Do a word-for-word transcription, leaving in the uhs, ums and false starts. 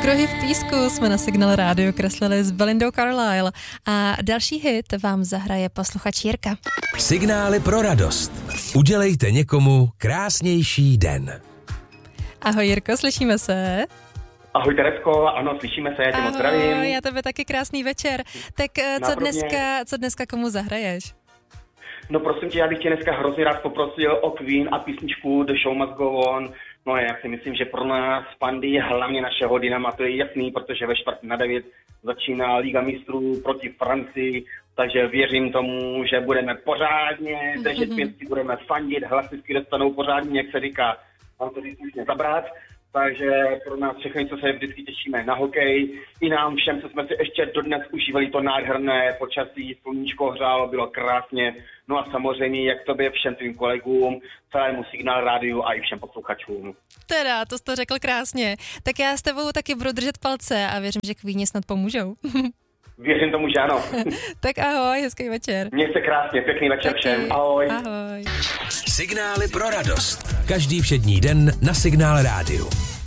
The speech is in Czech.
Kruhy v písku jsme na Signál rádiu kreslili s Belindou Carlisle a další hit vám zahraje posluchač Jirka. Signály pro radost. Udělejte někomu krásnější den. Ahoj Jirko, slyšíme se? Ahoj Teresko, ano, slyšíme se, já tě moc zdravím. Já tebe taky krásný večer. Tak co dneska, co dneska komu zahraješ? No prosím tě, já bych tě dneska hrozně rád poprosil o Queen a písničku The Show Must Go On. No já si myslím, že pro nás Pandy, hlavně našeho Dynama, to je jasný, protože ve čtvrt na devět začíná Liga mistrů proti Francii, takže věřím tomu, že budeme pořádně držet pěstí, budeme fandit, hlasivky dostanou pořádně, jak se říká, mám to slušně zabrat. Takže pro nás všechny, co se vždycky těšíme na hokej, i nám všem, co jsme si ještě dodnes užívali to nádherné počasí, sluníčko hřálo, bylo krásně. No a samozřejmě, jak tobě, všem tvým kolegům, celému Signál rádiu a i všem posluchačům. Teda, to jsi to řekl krásně. Tak já s tebou taky budu držet palce a věřím, že Queeni snad pomůžou. Věřím tomu, že ano. Tak ahoj, hezký večer. Měj se krásně, pěkný večer všem. Ahoj. Ahoj. Signály pro radost. Každý všední den na Signál rádiu.